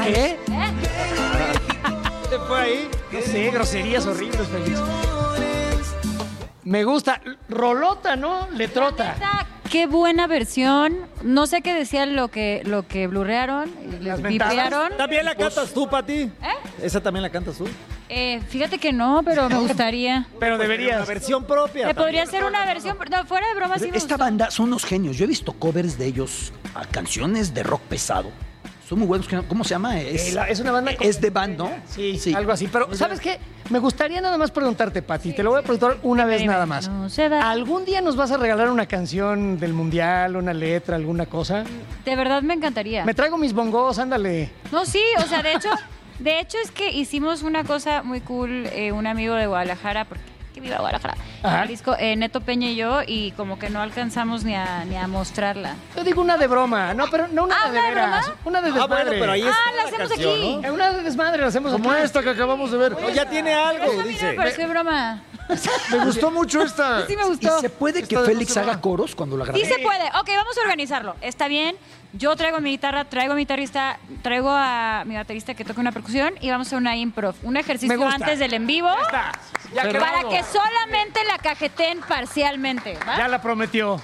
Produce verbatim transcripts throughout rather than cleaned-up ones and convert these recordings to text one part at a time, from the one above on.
¿Qué? ¿Eh? ¿Qué fue ahí? No sé, groserías horribles, Félix. Me gusta. Rolota, ¿no? Letrota. Neta, qué buena versión. No sé qué decía lo que, lo que blurrearon, Las vipearon. ¿También la cantas tú, Pati? ¿Eh? ¿Esa también la cantas tú? Eh, fíjate que no, pero me gustaría. Pero deberías. Una versión propia. Me podría hacer una versión, no, fuera de broma, sí me Esta gustó. banda son unos genios. Yo he visto covers de ellos a canciones de rock pesado. Son muy buenos. ¿Cómo se llama? Es, Eh, la- es una banda con- Es de band, ¿no? Sí, algo así. Pero, ¿sabes qué? Me gustaría nada más preguntarte, Pati. Te lo voy a preguntar una vez dime. nada más. No se va. ¿Algún día nos vas a regalar una canción del mundial, una letra, alguna cosa? De verdad me encantaría. Me traigo mis bongos, ándale. No, sí, o sea, de hecho, de hecho es que hicimos una cosa muy cool, eh, un amigo de Guadalajara, porque que viva Guadalajara, Ajá. Jalisco, eh, Neto Peña y yo, y como que no alcanzamos ni a, ni a mostrarla. Yo digo una de broma, no, pero no una Ah, de ¿una de veras. broma? Una de Ah, desmadre. bueno, pero ahí Ah, está la la hacemos canción, aquí. ¿no? Eh, Una de desmadre la hacemos Como aquí. esta que acabamos de ver. No, ya tiene algo, Esa, mira, dice. me pareció broma. Me gustó mucho esta. Sí me ¿Y gustó. se puede que Esta de Félix no se haga va. coros cuando la grabe? Sí se puede. Ok, vamos a organizarlo. Está bien. Yo traigo mi guitarra, traigo a mi guitarrista, traigo a mi baterista que toque una percusión y vamos a hacer una improv. Un Me ejercicio gusta. antes del en vivo. Está. Ya Para quedado. que solamente la cajeten parcialmente. ¿va? Ya la prometió.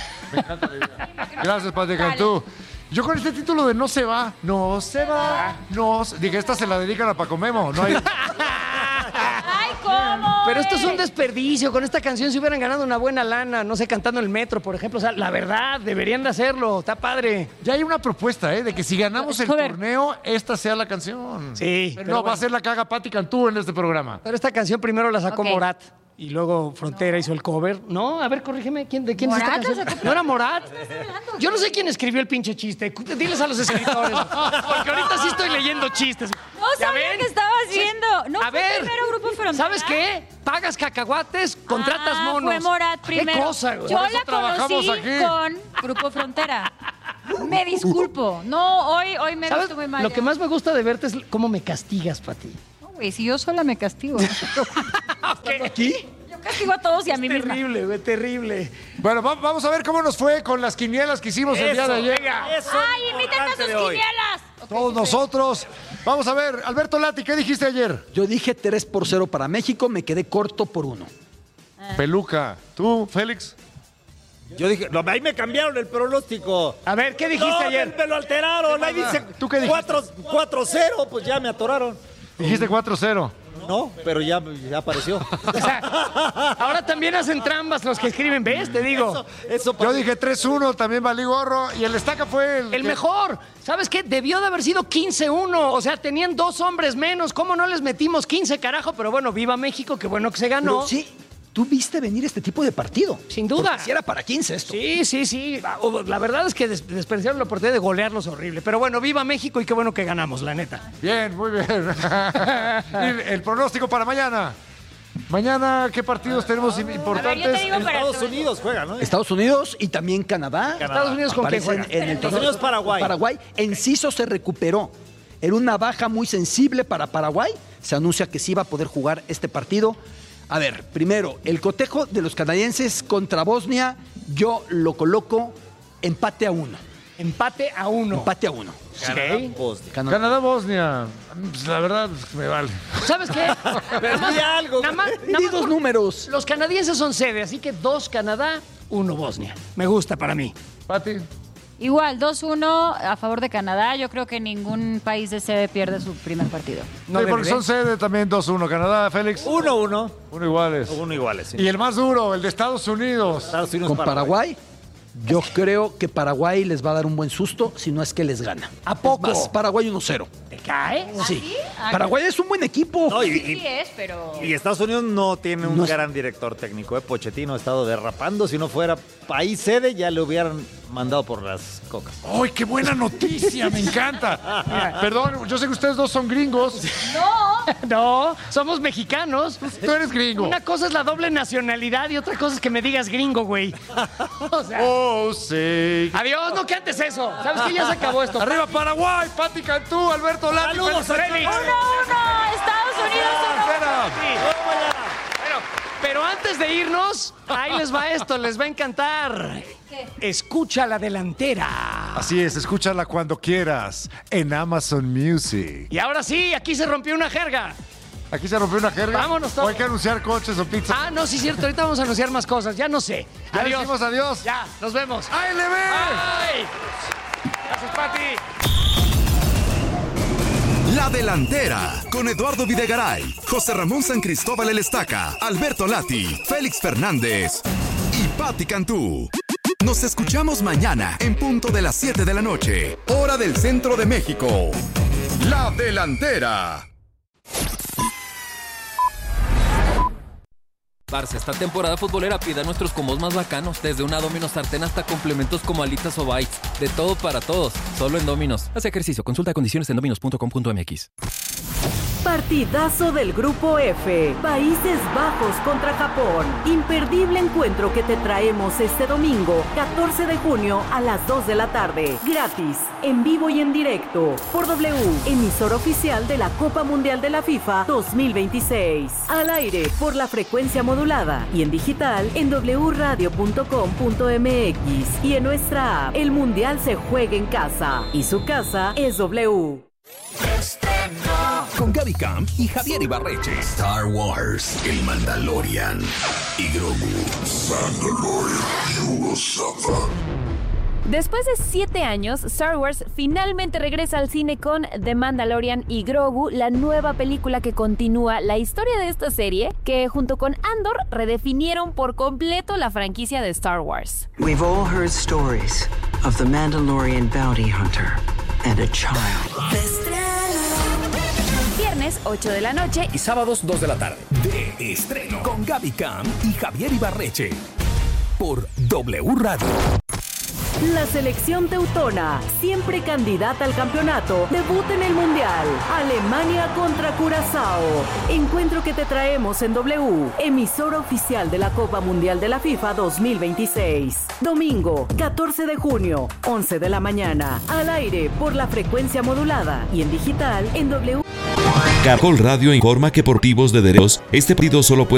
Gracias, Pati Cantú. Yo con este título de No se va, no se va, no se... Dije, esta se la dedican a Paco Memo. No hay... ¡Ay, cómo! Pero esto es un eh! desperdicio. Con esta canción se hubieran ganado una buena lana, no sé, cantando en el metro, por ejemplo. O sea, la verdad, deberían de hacerlo. Está padre. Ya hay una propuesta, ¿eh? De que si ganamos el Joder. torneo, esta sea la canción. Sí, Pero pero no, va a bueno. ser la que haga Pati Cantú en este programa. Pero esta canción primero la sacó Ok. Morat. Y luego Frontera hizo el cover. No, a ver, corrígeme, ¿quién, ¿de quién es esta ¿Morat la canción? sacó? ¿No era Morat? Yo no sé quién escribió el pinche chiste. Diles a los escritores. Porque ahorita sí estoy leyendo chistes. No ¿Ya sabía ven? que estabas viendo. No A fue ver, primero Grupo Frontera. ¿sabes qué? Pagas cacahuates, contratas Ah, monos. Fue Morat primero. ¿Qué cosa, güey? Yo Por eso la trabajamos conocí aquí. con Grupo Frontera. Me disculpo. No, hoy, hoy me he ¿Sabes? visto muy mal. Lo que más me gusta de verte es cómo me castigas, Pati. No, güey, si yo sola me castigo. ¿Aquí? Yo castigo a todos y a mí misma. Terrible, güey, terrible. Bueno, va- vamos a ver cómo nos fue con las quinielas que hicimos el día de ayer. Eso es ¡Ay, lo invítenme a importante sus de hoy. quinielas! Ok, Todos sí, sí. nosotros. Vamos a ver, Alberto Lati, ¿qué dijiste ayer? Yo dije tres por cero para México, me quedé corto por uno. Peluca. ¿Tú, Félix? Yo dije, no, ahí me cambiaron el pronóstico. A ver, ¿qué dijiste No, ayer? me lo alteraron. Ahí dice ¿Tú qué dijiste? cuatro cero, pues ya me atoraron. Dijiste cuatro cero. No, pero ya, ya apareció. O sea, ahora también hacen trampas los que escriben, ¿ves? Te digo. Eso Yo dije tres uno, también valí gorro. Y el estaca fue el... El que- mejor. ¿Sabes qué? Debió de haber sido quince uno. O sea, tenían dos hombres menos. ¿Cómo no les metimos quince, carajo? Pero bueno, viva México, qué bueno que se ganó. Pero sí, tú viste venir este tipo de partido. Sin duda. Porque si era para quince esto. Sí, sí, sí. La verdad es que des- desperdiciaron la oportunidad de golearlos horrible. Pero bueno, viva México y qué bueno que ganamos, la neta. Bien, muy bien. Y el pronóstico para mañana. Mañana, ¿qué partidos tenemos importantes? A ver, yo te digo En para Estados Unidos juega, ¿no? Estados Unidos y también Canadá. Estados Unidos con quién aparecen juega. en el Estados Unidos, Paraguay. Paraguay. Enciso se recuperó. Era una baja muy sensible para Paraguay. Se anuncia que sí va a poder jugar este partido. A ver, primero, el cotejo de los canadienses contra Bosnia, yo lo coloco empate a uno. Empate a uno. Empate a uno. Canadá, Ok. Bosnia. Canadá. Canadá-Bosnia. Pues, la verdad, pues, me vale. ¿Sabes qué? Pero di algo. Nada más, nada Di más dos por- números. Los canadienses son sede, así que dos Canadá, uno Bosnia. Me gusta para mí. Pati. Igual, dos uno a favor de Canadá. Yo creo que ningún país de sede pierde su primer partido. No Sí, debe porque de. son sede también dos uno. Canadá, Félix. Uno, uno. Uno iguales. Uno iguales, sí. Y el más duro, el de Estados Unidos. Estados Unidos, Con Paraguay, yo creo que Paraguay les va a dar un buen susto, si no es que les gana. ¿A poco? Es más, Paraguay uno cero. ¿Te cae? Sí. Ah, Paraguay es un buen equipo. No, y, Sí, y- sí es, pero... y Estados Unidos no tiene un No es- gran director técnico. ¿eh? Pochettino ha estado derrapando. Si no fuera país sede, ya le hubieran mandado por las cocas. ¡Ay, qué buena noticia! ¡Me encanta! Perdón, yo sé que ustedes dos son gringos. ¡No! No, somos mexicanos. Tú eres gringo. Una cosa es la doble nacionalidad y otra cosa es que me digas gringo, güey. O sea, Oh, sí. adiós, no cantes eso. ¿Sabes qué? Ya se acabó esto. Arriba Paraguay, Pati Cantú, Alberto Lati. ¡Saludos, Félix. Félix! ¡Uno, uno! ¡Estados Unidos uno! Espera. Bueno, pero antes de irnos, ahí les va esto, les va a encantar. Escucha la delantera. Así es, escúchala cuando quieras en Amazon Music. Y ahora sí, aquí se rompió una jerga. Aquí se rompió una jerga. Vámonos ¿O todos. hay que anunciar coches o pizza? Ah, no, sí es cierto. Ahorita vamos a anunciar más cosas. Ya no sé. Ya Adiós. decimos adiós. Ya, nos vemos. ¡Ahí le ve! Bye. Gracias, Pati. La Delantera, con Eduardo Videgaray, José Ramón San Cristóbal El Estaca, Alberto Lati, Félix Fernández y Pati Cantú. Nos escuchamos mañana en punto de las siete de la noche, hora del centro de México. La Delantera. Parce, esta temporada futbolera pida nuestros combos más bacanos, desde una Domino's sartén hasta complementos como alitas o bites. De todo para todos, solo en Domino's. Haz ejercicio, consulta condiciones en dominos punto com punto m x. Partidazo del Grupo F, Países Bajos contra Japón. Imperdible encuentro que te traemos este domingo, catorce de junio a las dos de la tarde. Gratis, en vivo y en directo, por W, emisor oficial de la Copa Mundial de la FIFA dos mil veintiséis. Al aire, por la frecuencia modulada y en digital en doble u radio punto com punto m x y en nuestra app. El Mundial se juega en casa y su casa es W. Con Gaby Camp y Javier Ibarreche. Star Wars, el Mandalorian y Grogu. Mandalorian, you will suffer. Después de siete años, Star Wars finalmente regresa al cine con The Mandalorian y Grogu, la nueva película que continúa la historia de esta serie, que junto con Andor redefinieron por completo la franquicia de Star Wars. We've all heard stories of the Mandalorian bounty hunter and a child. Viernes, ocho de la noche Y sábados, dos de la tarde. De estreno. Con Gaby Camp y Javier Ibarreche. Por W Radio. La selección teutona, siempre candidata al campeonato, debuta en el Mundial. Alemania contra Curazao. Encuentro que te traemos en W, emisora oficial de la Copa Mundial de la FIFA dos mil veintiséis. Domingo, catorce de junio, once de la mañana. Al aire por la frecuencia modulada y en digital en W. Caracol Radio informa que por motivos de derechos, este partido solo puede